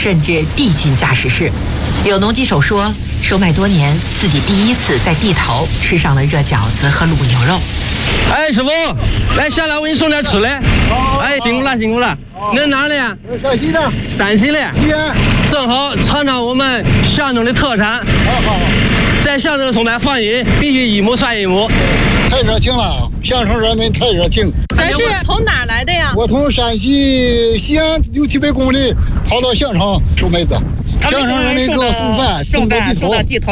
甚至地进驾驶室。有农机手说，收麦多年，自己第一次在地头吃上了热饺子和卤牛肉。 哎，师傅，来下来，我给你送点吃的。哎，辛苦了，辛苦了。恁哪里啊？ 陕西的。 陕西的。 西安。 正好尝尝我们象征的特产。 好。 在象征送来放一，必须一亩算一亩。 太热情了，象征人民太热情。 咱是从哪儿来的呀？ 我从陕西西安600-700公里跑到象征收麦子，象征人民给我送饭，送到地头。